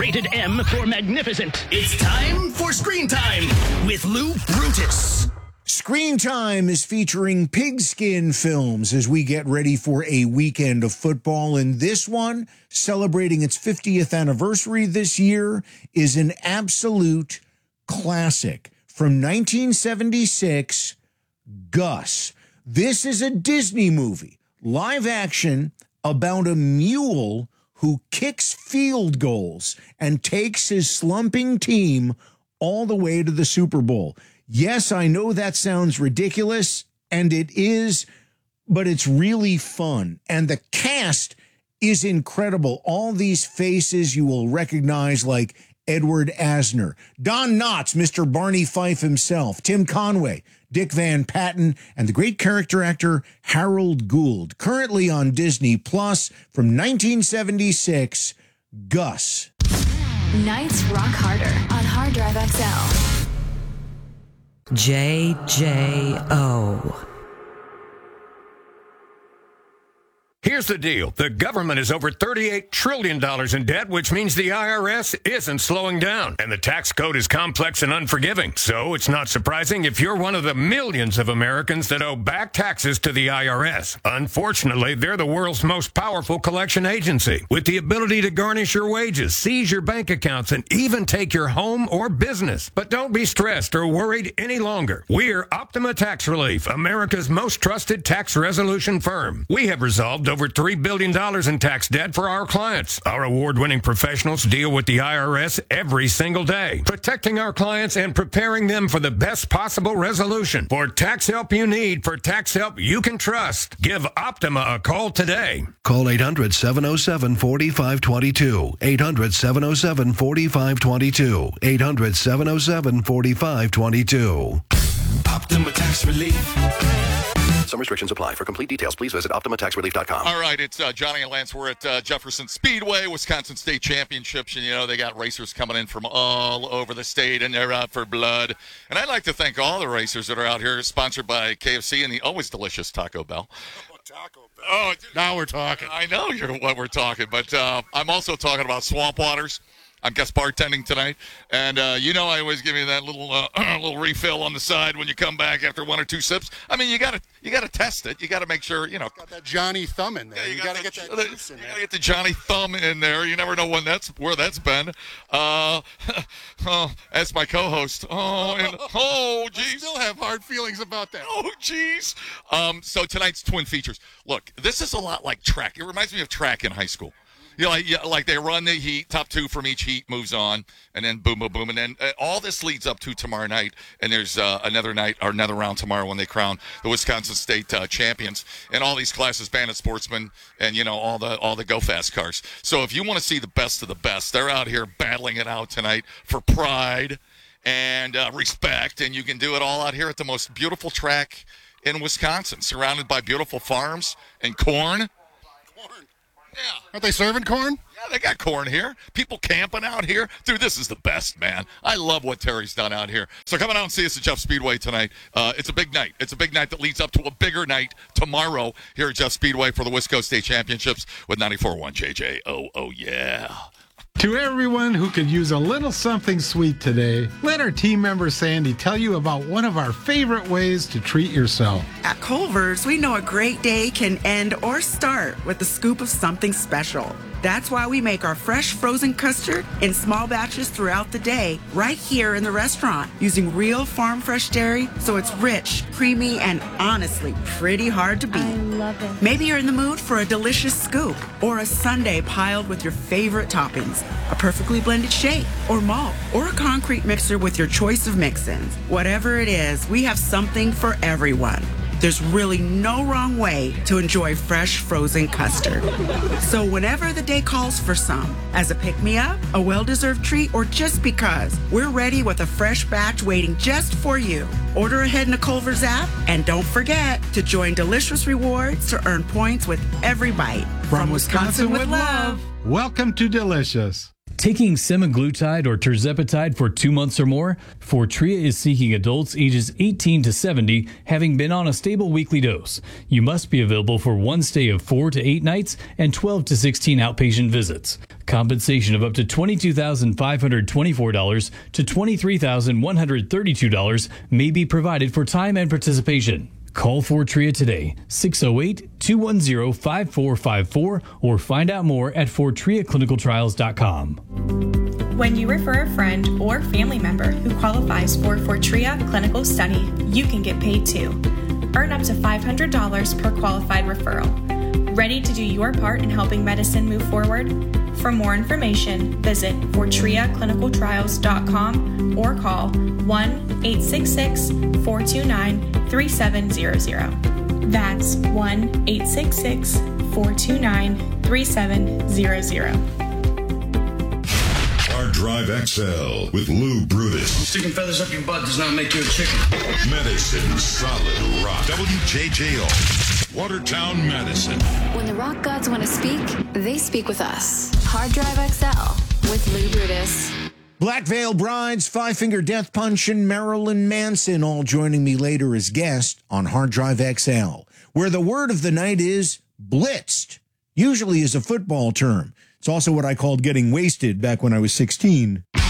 Rated M for magnificent. It's time for Screen Time with Lou Brutus. Screen Time is featuring Pigskin Films as we get ready for a weekend of football. And this one, celebrating its 50th anniversary this year, is an absolute classic. From 1976, Gus. This is a Disney movie, live action, about a mule who kicks field goals and takes his slumping team all the way to the Super Bowl. Yes, I know that sounds ridiculous, and it is, but it's really fun. And the cast is incredible. All these faces you will recognize, like Edward Asner, Don Knotts, Mr. Barney Fife himself, Tim Conway, Dick Van Patten, and the great character actor Harold Gould. Currently on Disney Plus from 1976, Gus. Nights rock harder on Hard Drive XL. JJO. Here's the deal. The government is over $38 trillion in debt, which means the IRS isn't slowing down. And the tax code is complex and unforgiving. So it's not surprising if you're one of the millions of Americans that owe back taxes to the IRS. Unfortunately, they're the world's most powerful collection agency, with the ability to garnish your wages, seize your bank accounts, and even take your home or business. But don't be stressed or worried any longer. We're Optima Tax Relief, America's most trusted tax resolution firm. We have resolved over $3 billion in tax debt for our clients. Our award-winning professionals deal with the IRS every single day, protecting our clients and preparing them for the best possible resolution. For tax help you need, for tax help you can trust, give Optima a call today. Call 800-707-4522. 800-707-4522. 800-707-4522. Optima Tax Relief. Some restrictions apply. For complete details, please visit OptimaTaxRelief.com. All right, it's Johnny and Lance. We're at Jefferson Speedway, Wisconsin State Championships, and, you know, they got racers coming in from all over the state, and they're out for blood. And I'd like to thank all the racers that are out here, sponsored by KFC and the always delicious Taco Bell. Taco Bell. Oh, now we're talking. I know what we're talking, but I'm also talking about Swamp Waters. I'm guest bartending tonight, and you know I always give you that little little refill on the side when you come back after one or two sips. I mean, you gotta test it. You gotta make sure, you know. Got that Johnny Thumb in there. Yeah, you gotta get that juice in there. You gotta get the Johnny Thumb in there. You never know where that's been. As my co-host. I geez. still have hard feelings about that. Oh, geez. So tonight's twin features. Look, this is a lot like track. It reminds me of track in high school. You know, like they run the heat, top two from each heat moves on, and then boom, boom, boom. And then all this leads up to tomorrow night, and there's another round tomorrow when they crown the Wisconsin State champions. And all these classes, Bandit Sportsman, and, you know, all the Go Fast cars. So if you want to see the best of the best, they're out here battling it out tonight for pride and respect, and you can do it all out here at the most beautiful track in Wisconsin, surrounded by beautiful farms and corn. Yeah. Aren't they serving corn? Yeah, they got corn here. People camping out here. Dude, this is the best, man. I love what Terry's done out here. So come on out and see us at Jeff Speedway tonight. It's a big night. It's a big night that leads up to a bigger night tomorrow here at Jeff Speedway for the Wisco State Championships with 94.1 JJ. Oh, yeah. To everyone who could use a little something sweet today, let our team member Sandy tell you about one of our favorite ways to treat yourself. At Culver's, we know a great day can end or start with a scoop of something special. That's why we make our fresh frozen custard in small batches throughout the day, right here in the restaurant, using real farm fresh dairy, so it's rich, creamy, and honestly pretty hard to beat. I love it. Maybe you're in the mood for a delicious scoop or a sundae piled with your favorite toppings, a perfectly blended shake or malt, or a concrete mixer with your choice of mix-ins. Whatever it is, we have something for everyone. There's really no wrong way to enjoy fresh frozen custard. So whenever the day calls for some, as a pick-me-up, a well-deserved treat, or just because, we're ready with a fresh batch waiting just for you. Order ahead in the Culver's app, and don't forget to join Delicious Rewards to earn points with every bite. From Wisconsin with love. Welcome to Delicious. Taking semaglutide or tirzepatide for 2 months or more? Fortrea is seeking adults ages 18 to 70 having been on a stable weekly dose. You must be available for one stay of 4 to 8 nights and 12 to 16 outpatient visits. Compensation of up to $22,524 to $23,132 may be provided for time and participation. Call Fortrea today, 608-210-5454, or find out more at FortreaClinicalTrials.com. When you refer a friend or family member who qualifies for Fortrea Clinical Study, you can get paid too. Earn up to $500 per qualified referral. Ready to do your part in helping medicine move forward? For more information, visit FortreaClinicalTrials.com or call 1-866-429-3700. That's 1-866-429-3700. Hard Drive XL with Lou Brutus. Sticking feathers up your butt does not make you a chicken. Medicine Solid Rock. WJJO. Watertown, Madison. When the rock gods want to speak, they speak with us. Hard Drive XL with Lou Brutus. Black Veil Brides, Five Finger Death Punch, and Marilyn Manson all joining me later as guests on Hard Drive XL, where the word of the night is blitzed, usually is a football term. It's also what I called getting wasted back when I was 16.